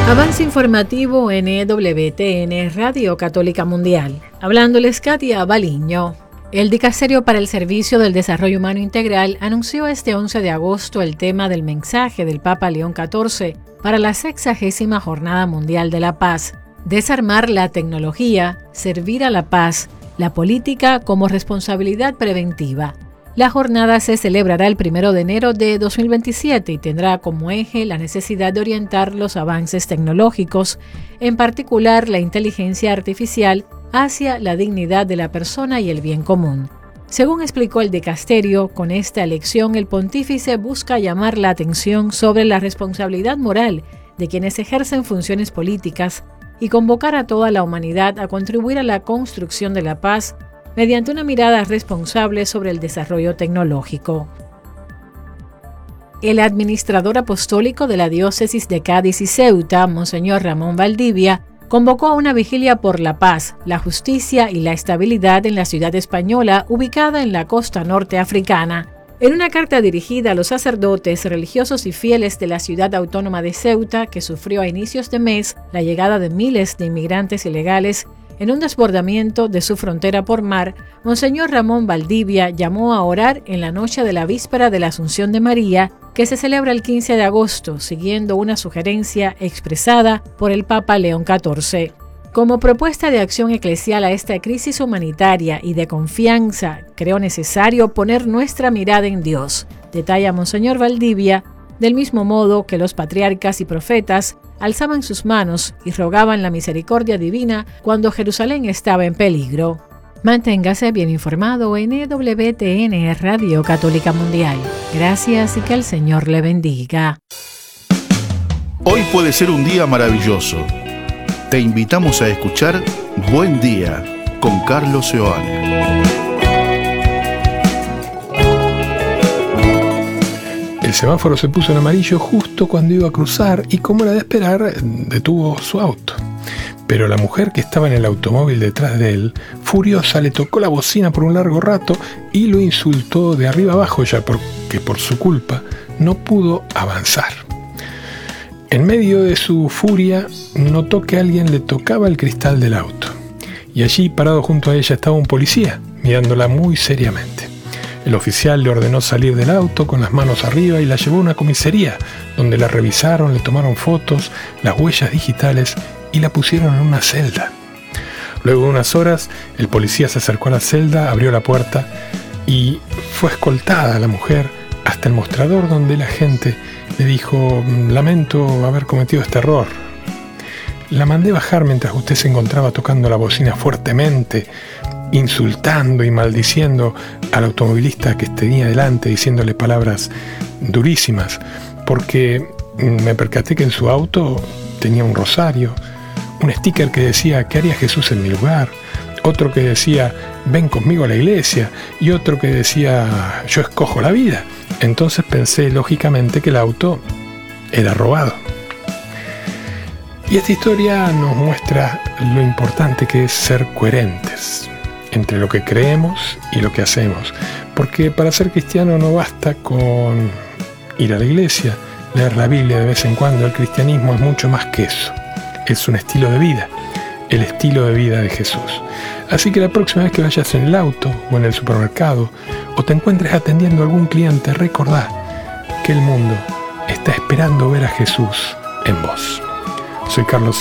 Avance informativo en EWTN, Radio Católica Mundial. Hablándoles Katia Baliño. El Dicasterio para el Servicio del Desarrollo Humano Integral anunció este 11 de agosto el tema del mensaje del Papa León XIV para la 60ª Jornada Mundial de la Paz: desarmar la tecnología, servir a la paz, la política como responsabilidad preventiva. La jornada se celebrará el 1 de enero de 2027 y tendrá como eje la necesidad de orientar los avances tecnológicos, en particular la inteligencia artificial, hacia la dignidad de la persona y el bien común. Según explicó el dicasterio, con esta elección el pontífice busca llamar la atención sobre la responsabilidad moral de quienes ejercen funciones políticas y convocar a toda la humanidad a contribuir a la construcción de la paz mediante una mirada responsable sobre el desarrollo tecnológico. El administrador apostólico de la diócesis de Cádiz y Ceuta, Monseñor Ramón Valdivia, convocó a una vigilia por la paz, la justicia y la estabilidad en la ciudad española ubicada en la costa norte africana. En una carta dirigida a los sacerdotes, religiosos y fieles de la ciudad autónoma de Ceuta, que sufrió a inicios de mes la llegada de miles de inmigrantes ilegales en un desbordamiento de su frontera por mar, Monseñor Ramón Valdivia llamó a orar en la noche de la víspera de la Asunción de María, que se celebra el 15 de agosto, siguiendo una sugerencia expresada por el Papa León XIV. Como propuesta de acción eclesial a esta crisis humanitaria y de confianza, creo necesario poner nuestra mirada en Dios, detalla Monseñor Valdivia, del mismo modo que los patriarcas y profetas alzaban sus manos y rogaban la misericordia divina cuando Jerusalén estaba en peligro. Manténgase bien informado en EWTN, Radio Católica Mundial. Gracias y que el Señor le bendiga. Hoy puede ser un día maravilloso. Te invitamos a escuchar Buen Día con Carlos Seoane. El semáforo se puso en amarillo justo cuando iba a cruzar y, como era de esperar, detuvo su auto. Pero la mujer que estaba en el automóvil detrás de él, furiosa, le tocó la bocina por un largo rato y lo insultó de arriba abajo, ya porque por su culpa no pudo avanzar. En medio de su furia, notó que alguien le tocaba el cristal del auto. Y allí, parado junto a ella, estaba un policía, mirándola muy seriamente. El oficial le ordenó salir del auto con las manos arriba y la llevó a una comisaría, donde la revisaron, le tomaron fotos, las huellas digitales y la pusieron en una celda. Luego de unas horas, el policía se acercó a la celda, abrió la puerta y fue escoltada a la mujer hasta el mostrador, donde el agente le dijo: lamento haber cometido este error. La mandé bajar mientras usted se encontraba tocando la bocina fuertemente, insultando y maldiciendo al automovilista que tenía delante, diciéndole palabras durísimas, porque me percaté que en su auto tenía un rosario, un sticker que decía: ¿qué haría Jesús en mi lugar?, otro que decía: ven conmigo a la iglesia, y otro que decía: yo escojo la vida. Entonces pensé lógicamente que el auto era robado. Y esta historia nos muestra lo importante que es ser coherentes entre lo que creemos y lo que hacemos, porque para ser cristiano no basta con ir a la iglesia, leer la Biblia de vez en cuando. El cristianismo es mucho más que eso, es un estilo de vida, el estilo de vida de Jesús. Así que la próxima vez que vayas en el auto o en el supermercado o te encuentres atendiendo a algún cliente, recordá que el mundo está esperando ver a Jesús en vos. Soy Carlos